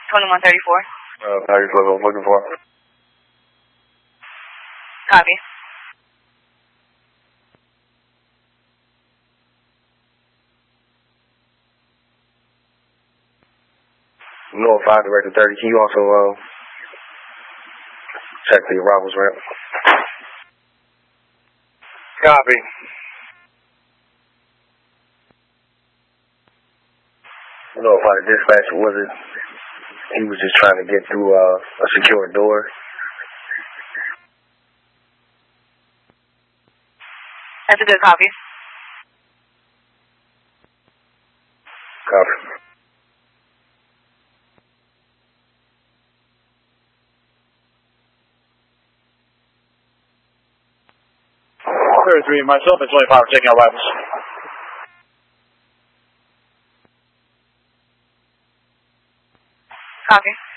2134. 34, I'm looking for. Copy. North 5, Director 30. Can you also check the arrivals ramp? Copy. North 5, dispatch, was it? He was just trying to get through a secure door. That's a good copy. Copy. Myself and 25 are taking our rifles. Copy.